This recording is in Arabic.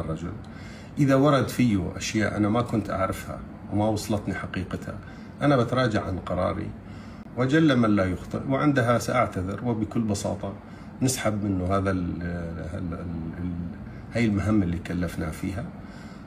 الرجل. إذا ورد فيه أشياء أنا ما كنت أعرفها وما وصلتني حقيقتها، أنا بتراجع عن قراري، وجل من لا يخطئ، وعندها سأعتذر وبكل بساطة نسحب منه هاي المهمة اللي كلفنا فيها.